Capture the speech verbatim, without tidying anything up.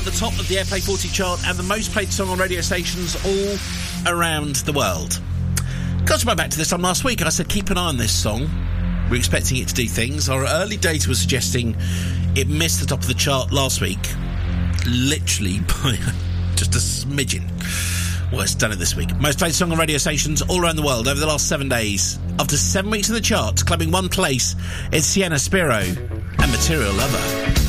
the top of the Airplay forty chart and the most played song on radio stations all around the world. Got to go back to this time last week, and I said keep an eye on this song. We're expecting it to do things. Our early data was suggesting it missed the top of the chart last week, literally by just a smidgen. Well, it's done it this week. Most played song on radio stations all around the world over the last seven days. After seven weeks in the charts, climbing one place, it's Sienna Spiro and Material Lover.